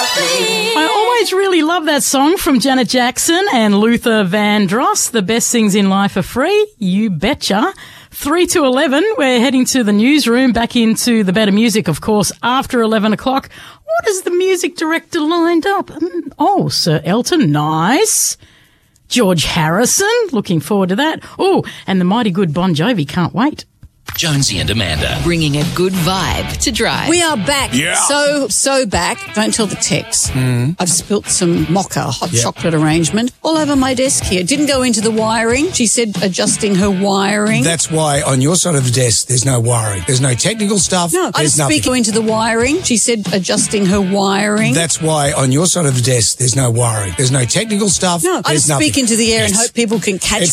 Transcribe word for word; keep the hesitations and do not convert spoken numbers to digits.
I always really love that song from Janet Jackson and Luther Vandross. The best things in life are free. You betcha. Three to eleven. We're heading to the newsroom, back into the better music, of course, after eleven o'clock. What is the music director lined up? Oh, Sir Elton. Nice. George Harrison. Looking forward to that. Oh, and the mighty good Bon Jovi. Can't wait. Jonesy and Amanda. Bringing a good vibe to drive. We are back. Yeah. So, so back. Don't tell the techs. Mm. I've spilt some mocha hot Yep. chocolate arrangement all over my desk here. Didn't go into the wiring. She said adjusting her wiring. That's why on your side of the desk, there's no wiring. There's no technical stuff. no, I there's just nothing. speak into the wiring. She said adjusting her wiring. That's why on your side of the desk, there's no wiring. There's no technical stuff. no, I there's just nothing. speak into the air and It's- hope people can catch